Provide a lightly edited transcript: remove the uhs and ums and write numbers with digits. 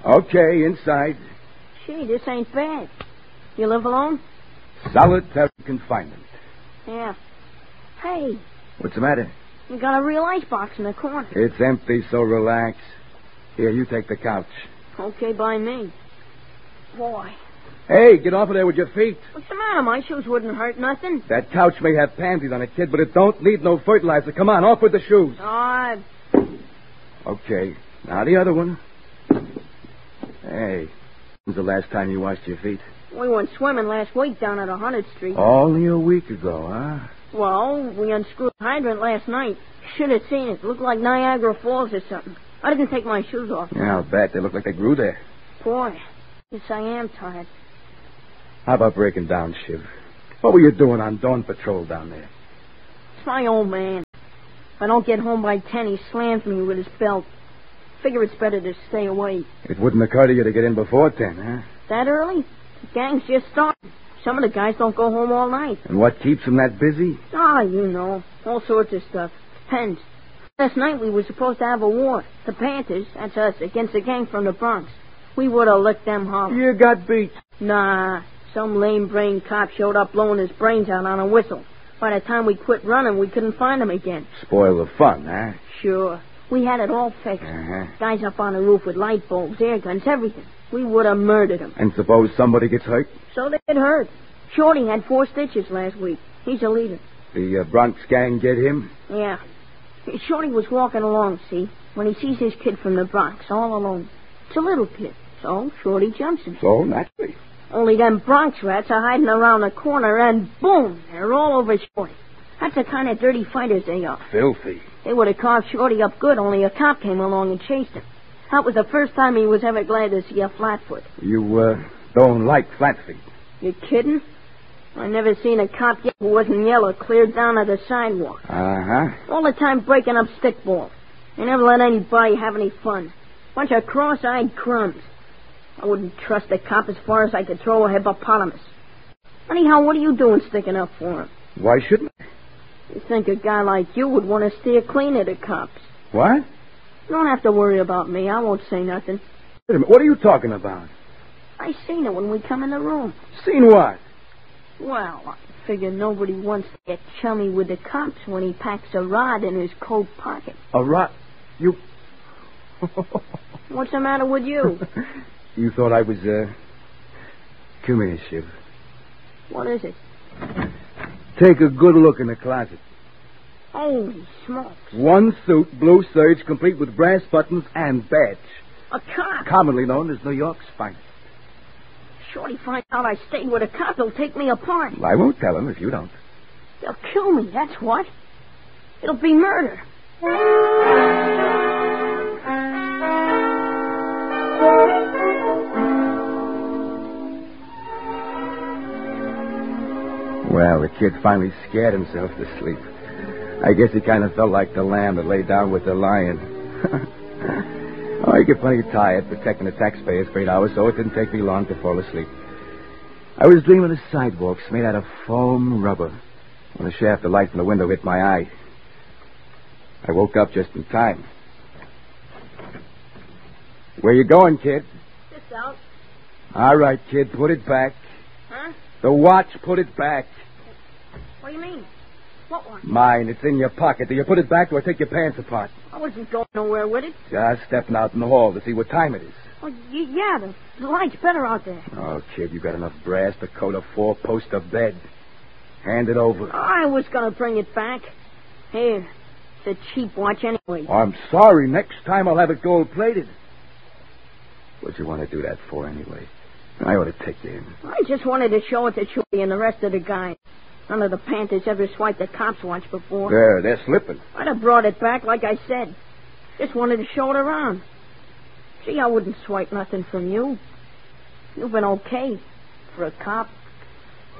Okay, inside. Gee, this ain't bad. You live alone? Solitary confinement. Yeah. Hey, What's the matter? you got a real icebox in the corner. It's empty, so relax. Here, you take the couch. Okay by me. Boy, Hey, get off of there with your feet. what's the matter? My shoes wouldn't hurt nothing. That couch may have pansies on it, kid, but it don't need no fertilizer. Come on, off with the shoes. Okay, now the other one. Hey, when's the last time you washed your feet? We went swimming last week down at 100th Street. Only a week ago, huh? Well, we unscrewed the hydrant last night. Should have seen it. Looked like Niagara Falls or something. I didn't take my shoes off. Yeah, I'll bet. They look like they grew there. Boy, yes, I am tired. How about breaking down, Shiv? What were you doing on dawn patrol down there? It's my old man. If I don't get home by 10, he slams me with his belt. Figure it's better to stay away. It wouldn't occur to you to get in before 10, huh? That early? The gang's just starting. Some of the guys don't go home all night. And what keeps them that busy? You know, all sorts of stuff. Depends. Last night we were supposed to have a war. The Panthers, that's us, against the gang from the Bronx. We would have licked them hollow. You got beat. Nah, some lame-brained cop showed up blowing his brains out on a whistle. By the time we quit running, we couldn't find him again. Spoil the fun, huh? Sure. We had it all fixed. Uh-huh. Guys up on the roof with light bulbs, air guns, everything. We would have murdered him. And suppose somebody gets hurt? So they get hurt. Shorty had 4 stitches last week. He's a leader. The Bronx gang get him? Yeah. Shorty was walking along, see, when he sees his kid from the Bronx, all alone. It's a little kid, so Shorty jumps him. So, naturally. Only them Bronx rats are hiding around the corner, and boom, they're all over Shorty. That's the kind of dirty fighters they are. Filthy. They would have carved Shorty up good, only a cop came along and chased him. That was the first time he was ever glad to see a flatfoot. You, don't like flat feet? You kidding? I never seen a cop yet who wasn't yellow cleared down to the sidewalk. Uh-huh. All the time breaking up stick balls. They never let anybody have any fun. Bunch of cross-eyed crumbs. I wouldn't trust a cop as far as I could throw a hippopotamus. Anyhow, what are you doing sticking up for him? Why shouldn't I? You think a guy like you would want to steer clean of the cops. What? You don't have to worry about me. I won't say nothing. Wait a minute. What are you talking about? I seen it when we come in the room. Seen what? Well, I figure nobody wants to get chummy with the cops when he packs a rod in his coat pocket. A rod? You... What's the matter with you? You thought I was, Come here, Shiv. What is it? Take a good look in the closet. Holy smokes. One suit, blue serge, complete with brass buttons and badge. A cop? Commonly known as New York's finest. Shorty finds out I stayed with a cop, he'll take me apart. I won't tell him if you don't. They'll kill me, that's what. It'll be murder. Well, the kid finally scared himself to sleep. I guess he kind of felt like the lamb that lay down with the lion. I get plenty tired protecting the taxpayers for 8 hours, so it didn't take me long to fall asleep. I was dreaming of sidewalks made out of foam rubber when a shaft of light from the window hit my eye. I woke up just in time. Where you going, kid? Just out. All right, kid, put it back. Huh? The watch, put it back. What do you mean? What one? Mine, it's in your pocket. Do you put it back or take your pants apart? I wasn't going nowhere with it. Just stepping out in the hall to see what time it is. Well, yeah, the light's better out there. Oh, kid, you got enough brass to coat a 4-poster bed. Hand it over. I was going to bring it back. Here, it's a cheap watch anyway. I'm sorry. Next time I'll have it gold-plated. What'd you want to do that for anyway? I ought to take you in. I just wanted to show it to Shorty and the rest of the guys. None of the Panthers ever swiped a cop's watch before. They're slipping. I'd have brought it back, like I said. Just wanted to show it around. Gee, I wouldn't swipe nothing from you. You've been okay for a cop.